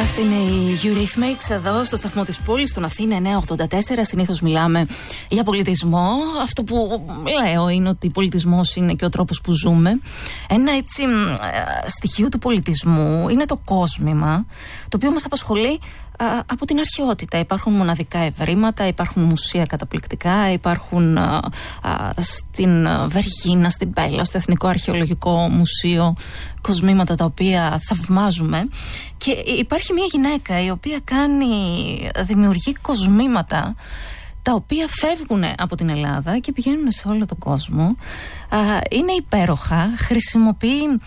Αυτή είναι η Eurythmics εδώ στο σταθμό της πόλης, στον Αθήνα 984. Συνήθως μιλάμε για πολιτισμό. Αυτό που λέω είναι ότι πολιτισμός είναι και ο τρόπος που ζούμε. Ένα έτσι στοιχείο του πολιτισμού είναι το κόσμημα, το οποίο μας απασχολεί από την αρχαιότητα. Υπάρχουν μοναδικά ευρήματα, υπάρχουν μουσεία καταπληκτικά, υπάρχουν στην Βεργίνα, στην Πέλα, στο Εθνικό Αρχαιολογικό Μουσείο κοσμήματα τα οποία θαυμάζουμε. Και υπάρχει μια γυναίκα η οποία δημιουργεί κοσμήματα τα οποία φεύγουν από την Ελλάδα και πηγαίνουν σε όλο τον κόσμο. Είναι υπέροχα, χρησιμοποιεί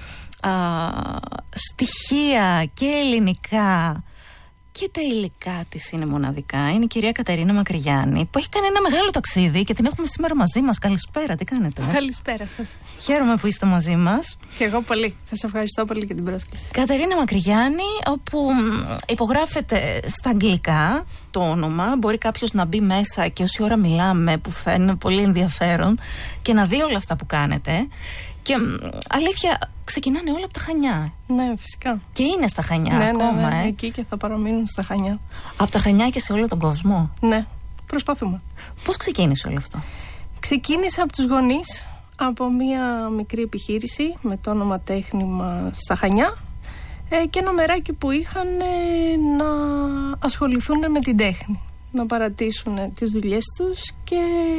στοιχεία και ελληνικά και τα υλικά της είναι μοναδικά. Είναι η κυρία Κατερίνα Μακρυγιάννη, που έχει κάνει ένα μεγάλο ταξίδι και την έχουμε σήμερα μαζί μας. Καλησπέρα, τι κάνετε? Καλησπέρα σας. Χαίρομαι που είστε μαζί μας. Και εγώ πολύ. Σας ευχαριστώ πολύ για την πρόσκληση. Κατερίνα Μακρυγιάννη, όπου υπογράφεται στα αγγλικά το όνομα. Μπορεί κάποιος να μπει μέσα και όση ώρα μιλάμε, που θα είναι πολύ ενδιαφέρον, και να δει όλα αυτά που κάνετε. Και αλήθεια, ξεκινάνε όλα από τα Χανιά. Ναι, φυσικά. Και είναι στα Χανιά ακόμα. Ναι, εκεί και θα παραμείνουν στα Χανιά. Από τα Χανιά και σε όλο τον κόσμο. Ναι, προσπαθούμε. Πώς ξεκίνησε όλο αυτό? Ξεκίνησε από τους γονείς, από μία μικρή επιχείρηση με το όνομα Τέχνημα στα Χανιά και ένα μεράκι που είχαν να ασχοληθούν με την τέχνη. Να παρατήσουν τις δουλειές τους και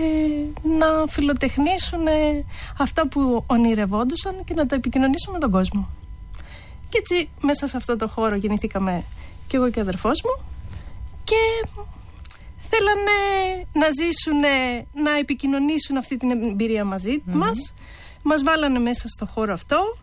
να φιλοτεχνήσουν αυτά που ονειρευόντουσαν και να τα επικοινωνήσουν με τον κόσμο. Και έτσι μέσα σε αυτό το χώρο γεννηθήκαμε και εγώ και ο αδερφός μου και θέλανε να ζήσουν, να επικοινωνήσουν αυτή την εμπειρία μαζί μας. Μας βάλανε μέσα στο χώρο αυτό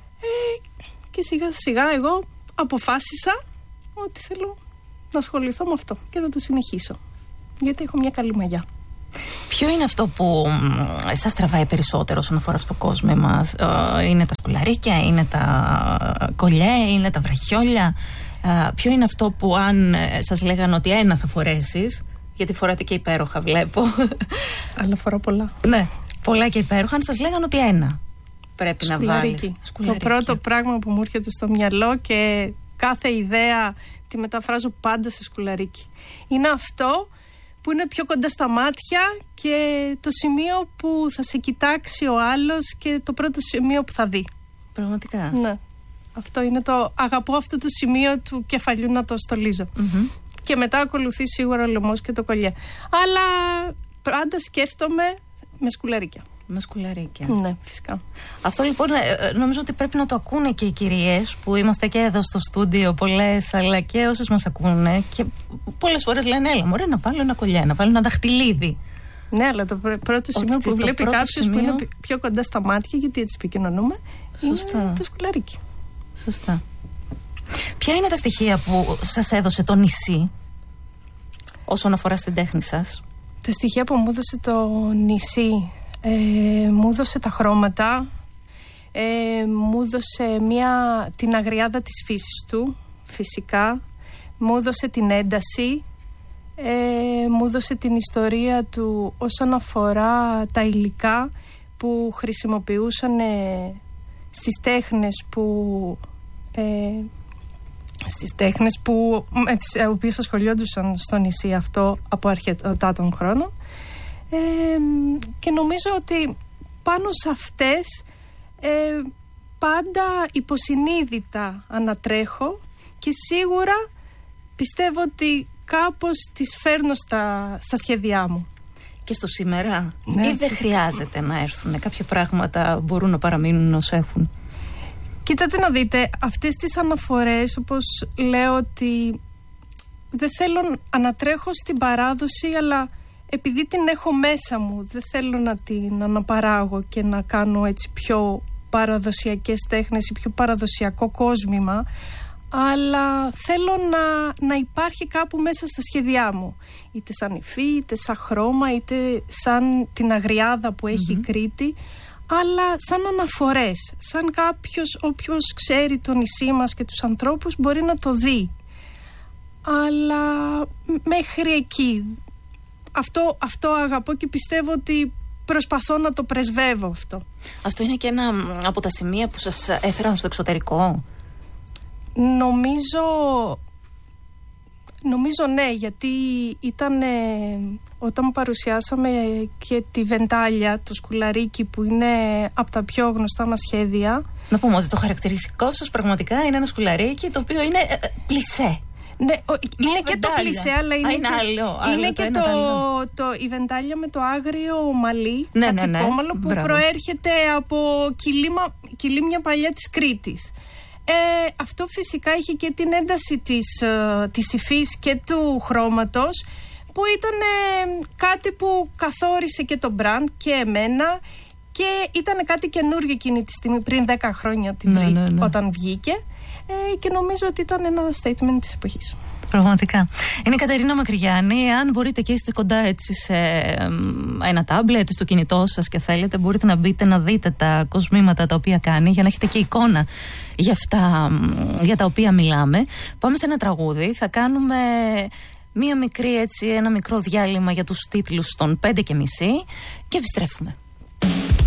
και σιγά σιγά εγώ αποφάσισα ότι θέλω να ασχοληθώ με αυτό και να το συνεχίσω, γιατί έχω μια καλή μαγιά. Ποιο είναι αυτό που σας τραβάει περισσότερο όσον αφορά στο κόσμο μας? Είναι τα σκουλαρίκια, είναι τα κολλιέ, είναι τα βραχιόλια? Ποιο είναι αυτό που αν σας λέγανε ότι ένα θα φορέσεις, γιατί φοράτε και υπέροχα βλέπω. Αλλά φορώ πολλά. Ναι, πολλά και υπέροχα. Αν σας λέγανε ότι ένα πρέπει να βάλεις. Το πρώτο πράγμα που μου έρχεται στο μυαλό και κάθε ιδέα τη μεταφράζω πάντα σε σκουλαρίκι. Είναι αυτό που είναι πιο κοντά στα μάτια και το σημείο που θα σε κοιτάξει ο άλλος και το πρώτο σημείο που θα δει. Πραγματικά. Ναι. Αυτό είναι το... Αγαπώ αυτό το σημείο του κεφαλιού να το στολίζω. Και μετά ακολουθεί σίγουρα ο λαιμός και το κολλιέ. Αλλά πάντα σκέφτομαι με σκουλαρίκια. Με σκουλαρίκια. Ναι, φυσικά. Αυτό λοιπόν νομίζω ότι πρέπει να το ακούνε και οι κυρίες που είμαστε και εδώ στο στούντιο πολλές, αλλά και όσες μας ακούνε. Και πολλές φορές λένε: έλα, μωρέ, να βάλω ένα κολλιέ, να βάλω ένα δαχτυλίδι. Ναι, αλλά το πρώτο σημείο που βλέπει κάποιος που είναι πιο κοντά στα μάτια, γιατί έτσι επικοινωνούμε, είναι το σκουλαρίκι. Σωστά. Ποια είναι τα στοιχεία που σας έδωσε το νησί όσον αφορά στην τέχνη σας? Τα στοιχεία που μου έδωσε το νησί, μου έδωσε τα χρώματα, μου έδωσε την αγριάδα της φύσης του, φυσικά, μου έδωσε την ένταση, μου έδωσε την ιστορία του όσον αφορά τα υλικά που χρησιμοποιούσαν στις τέχνες που με τις οποίες ασχολιόντουσαν στο νησί αυτό από αρκετά των χρόνων. Και νομίζω ότι πάνω σε αυτές πάντα υποσυνείδητα ανατρέχω και σίγουρα πιστεύω ότι κάπως τις φέρνω στα σχέδιά μου. Και στο σήμερα, ναι, ή δεν χρειάζεται να έρθουν? Κάποια πράγματα μπορούν να παραμείνουν ως έχουν. Κοίτατε να δείτε, αυτές τις αναφορές, όπως λέω, ότι δεν θέλω να ανατρέχω στην παράδοση, αλλά επειδή την έχω μέσα μου, δεν θέλω να την αναπαράγω και να κάνω έτσι πιο παραδοσιακές τέχνες ή πιο παραδοσιακό κόσμημα, αλλά θέλω να υπάρχει κάπου μέσα στα σχέδιά μου, είτε σαν υφή, είτε σαν χρώμα, είτε σαν την αγριάδα που έχει η Κρήτη, αλλά σαν αναφορές, σαν κάποιος όποιος ξέρει το νησί μας και τους ανθρώπους μπορεί να το δει, αλλά μέχρι εκεί. Αυτό αγαπώ και πιστεύω ότι προσπαθώ να το πρεσβεύω αυτό. Αυτό είναι και ένα από τα σημεία που σας έφεραν στο εξωτερικό? Νομίζω Νομίζω ναι, γιατί ήταν όταν παρουσιάσαμε και τη Βεντάλια, το σκουλαρίκι που είναι από τα πιο γνωστά μας σχέδια. Να πούμε ότι το χαρακτηριστικό σας πραγματικά είναι ένα σκουλαρίκι το οποίο είναι πλισέ. Ναι, είναι και το πλισέ, αλλά είναι και, άλλο, είναι και η Βεντάλια με το άγριο μαλλί, κατσικόμαλο, που προέρχεται από κιλίμια παλιά της Κρήτης. Αυτό φυσικά είχε και την ένταση της υφής και του χρώματος, που ήταν κάτι που καθόρισε και το μπραντ και εμένα, και ήταν κάτι καινούργιο εκείνη τη στιγμή, πριν 10 χρόνια όταν βγήκε, και νομίζω ότι ήταν ένα statement της εποχής. Πραγματικά. Είναι η Κατερίνα Μακρυγιάννη. Αν μπορείτε και είστε κοντά έτσι σε ένα τάμπλετ, στο κινητό σας και θέλετε, μπορείτε να μπείτε να δείτε τα κοσμήματα τα οποία κάνει, για να έχετε και εικόνα για αυτά για τα οποία μιλάμε. Πάμε σε ένα τραγούδι. Θα κάνουμε ένα μικρό διάλειμμα για τους τίτλους των 5:30 και επιστρέφουμε.